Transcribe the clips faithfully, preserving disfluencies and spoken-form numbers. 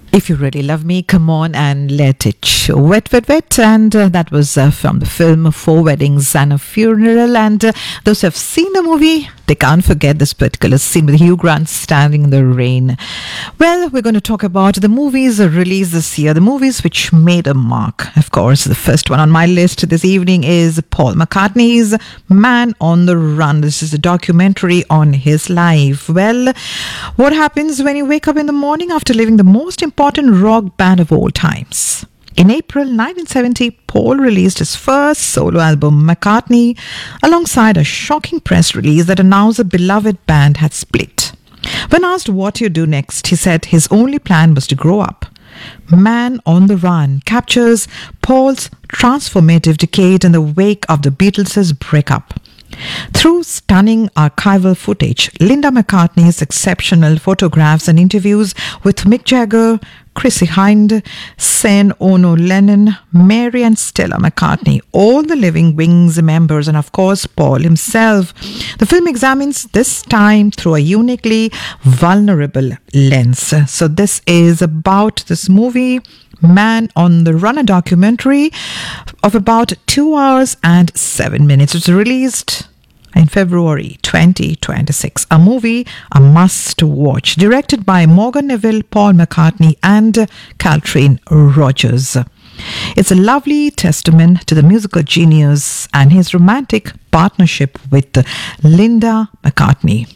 If you really love me, come on and let it show. Wet, wet, wet. And uh, that was uh, from the film Four Weddings and a Funeral. And uh, those who have seen the movie, they can't forget this particular scene with Hugh Grant standing in the rain. Well, we're going to talk about the movies released this year, the movies which made a mark. Of course, the first one on my list this evening is Paul McCartney's Man on the Run. This is a documentary on his life. Well, what happens when you wake up in the morning after leaving the most important rock band of all times? In April nineteen seventy, Paul released his first solo album, McCartney, alongside a shocking press release that announced the beloved band had split. When asked what to do next, he said his only plan was to grow up. Man on the Run captures Paul's transformative decade in the wake of the Beatles' breakup. Through stunning archival footage, Linda McCartney's exceptional photographs and interviews with Mick Jagger, Chrissie Hynde, Sean Ono Lennon, Mary and Stella McCartney, all the living Wings members, and of course Paul himself. The film examines this time through a uniquely vulnerable lens. So this is about this movie, Man on the Run, a documentary of about two hours and seven minutes. It's released in February twenty twenty-six. A movie, a must watch, directed by Morgan Neville, Paul McCartney and Caltrine Rogers. It's a lovely testament to the musical genius and his romantic partnership with Linda McCartney.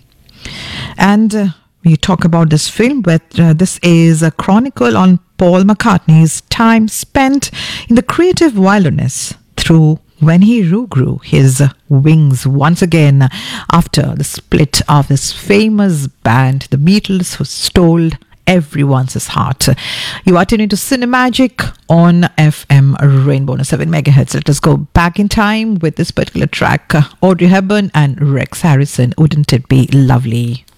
And uh, we talk about this film, but uh, this is a chronicle on Paul McCartney's time spent in the creative wilderness through when he regrew his wings once again after the split of this famous band, the Beatles, who stole everyone's heart. You are tuning to Cinemagic on F M Rainbow seven megahertz. Let us go back in time with this particular track, Audrey Hepburn and Rex Harrison. Wouldn't it be lovely?